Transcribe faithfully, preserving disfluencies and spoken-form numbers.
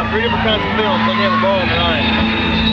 three different kinds of films. They can have a ball in their eye.